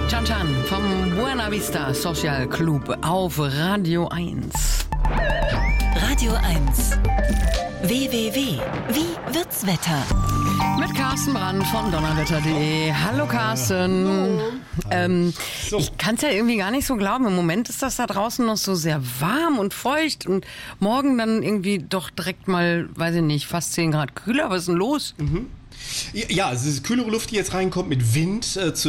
Chan Chan vom Buena Vista Social Club auf Radio 1. Radio 1. www. Wie wird's Wetter? Mit Carsten Brandt von donnerwetter.de. Hallo Carsten. Ich kann es ja irgendwie gar nicht so glauben. Im Moment ist das da draußen noch so sehr warm und feucht und morgen dann irgendwie doch direkt mal, weiß ich nicht, fast 10 Grad kühler. Was ist denn los? Ja, es ist kühlere Luft, die jetzt reinkommt mit Wind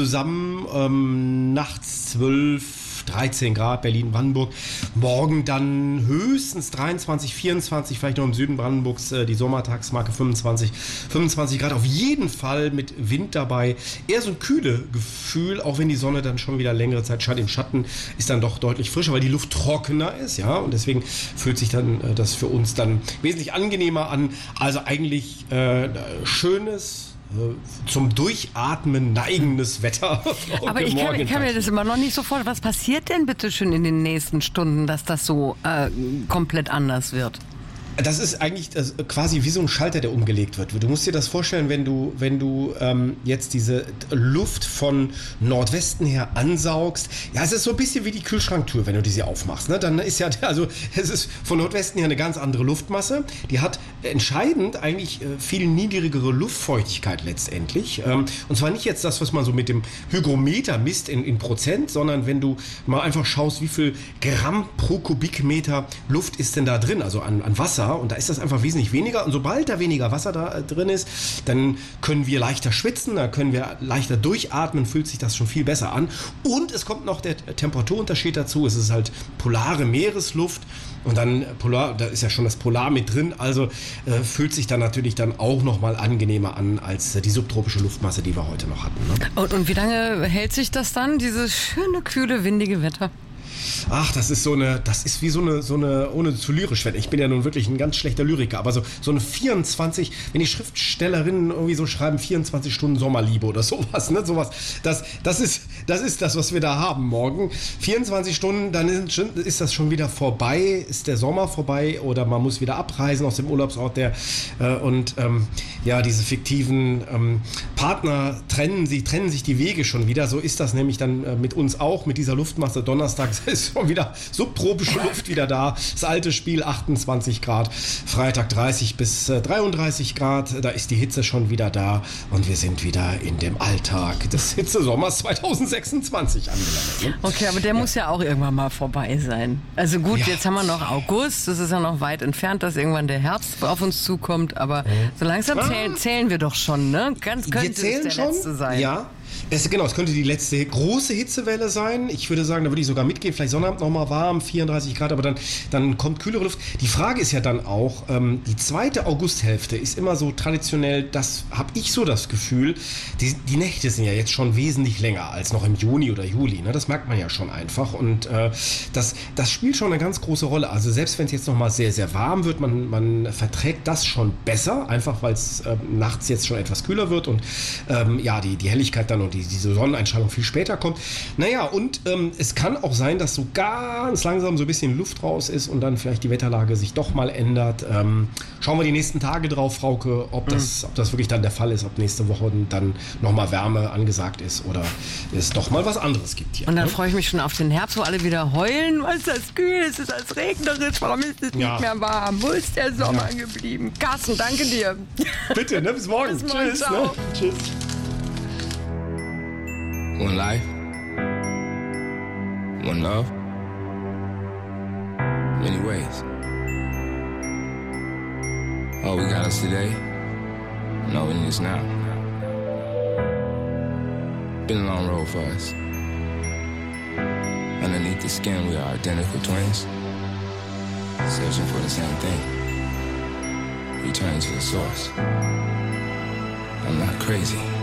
zusammen. Nachts 12, 13 Grad, Berlin, Brandenburg. Morgen dann höchstens 23, 24, vielleicht noch im Süden Brandenburgs die Sommertagsmarke 25 Grad. Auf jeden Fall mit Wind dabei. Eher so ein kühle Gefühl, auch wenn die Sonne dann schon wieder längere Zeit scheint. Im Schatten ist dann doch deutlich frischer, weil die Luft trockener ist, ja. Und deswegen fühlt sich dann das für uns dann wesentlich angenehmer an. Also eigentlich schönes, zum Durchatmen neigendes Wetter. Aber ich kann mir das immer noch nicht so vorstellen. Was passiert denn bitte schön in den nächsten Stunden, dass das so komplett anders wird? Das ist eigentlich quasi wie so ein Schalter, der umgelegt wird. Du musst dir das vorstellen, wenn du jetzt diese Luft von Nordwesten her ansaugst. Ja, es ist so ein bisschen wie die Kühlschranktür, wenn du diese aufmachst. Ne? Dann ist ja, also es ist von Nordwesten her eine ganz andere Luftmasse. Die hat entscheidend eigentlich viel niedrigere Luftfeuchtigkeit letztendlich. Und zwar nicht jetzt das, was man so mit dem Hygrometer misst in Prozent, sondern wenn du mal einfach schaust, wie viel Gramm pro Kubikmeter Luft ist denn da drin, also an Wasser. Und da ist das einfach wesentlich weniger. Und sobald da weniger Wasser da drin ist, dann können wir leichter schwitzen, dann können wir leichter durchatmen, fühlt sich das schon viel besser an. Und es kommt noch der Temperaturunterschied dazu. Es ist halt polare Meeresluft. Und dann da ist ja schon das Polar mit drin. Also fühlt sich dann natürlich dann auch nochmal angenehmer an als die subtropische Luftmasse, die wir heute noch hatten. Ne? Und wie lange hält sich das dann, dieses schöne, kühle, windige Wetter? Ach, das ist wie so eine, ohne zu lyrisch werden. Ich bin ja nun wirklich ein ganz schlechter Lyriker, aber so eine 24, wenn die Schriftstellerinnen irgendwie so schreiben, 24 Stunden Sommerliebe oder sowas, ne, sowas, das ist das, was wir da haben morgen. 24 Stunden, dann ist das schon wieder vorbei, ist der Sommer vorbei oder man muss wieder abreisen aus dem Urlaubsort, diese fiktiven Partner trennen sich die Wege schon wieder. So ist das nämlich dann mit uns auch, mit dieser Luftmasse. Donnerstags ist schon wieder subtropische Luft wieder da. Das alte Spiel 28 Grad, Freitag 30 bis 33 Grad, da ist die Hitze schon wieder da und wir sind wieder in dem Alltag des Hitzesommers 2026 angelangt. Ne? Okay, aber der muss ja auch irgendwann mal vorbei sein. Also gut, jetzt haben wir noch August, das ist ja noch weit entfernt, dass irgendwann der Herbst auf uns zukommt, aber so langsam zählen wir doch schon, ne? Könnte es der letzte sein. Ja. Es könnte die letzte große Hitzewelle sein. Ich würde sagen, da würde ich sogar mitgehen. Vielleicht Sonnabend nochmal warm, 34 Grad, aber dann kommt kühlere Luft. Die Frage ist ja dann auch, die zweite Augusthälfte ist immer so traditionell, das habe ich so das Gefühl, die Nächte sind ja jetzt schon wesentlich länger als noch im Juni oder Juli. Ne? Das merkt man ja schon einfach. Und das spielt schon eine ganz große Rolle. Also selbst wenn es jetzt nochmal sehr, sehr warm wird, man verträgt das schon besser, einfach weil es nachts jetzt schon etwas kühler wird und die Helligkeit dann und diese Sonneneinstrahlung viel später kommt. Naja, und es kann auch sein, dass so ganz langsam so ein bisschen Luft raus ist und dann vielleicht die Wetterlage sich doch mal ändert. Schauen wir die nächsten Tage drauf, Frauke, ob das wirklich dann der Fall ist, ob nächste Woche dann nochmal Wärme angesagt ist oder es doch mal was anderes gibt hier. Und dann freue ich mich schon auf den Herbst, wo alle wieder heulen, weil es das kühl ist, es ist regnerisch, warum ist es nicht mehr warm? Wo ist der Sommer geblieben? Carsten, danke dir. Bitte, ne? Bis morgen. Bis morgen. Tschüss. Ciao. Ne? Tschüss. One life, one love, many ways. All we got is today, and all we need is now. Been a long road for us. Underneath the skin, we are identical twins, searching for the same thing, returning to the source. I'm not crazy.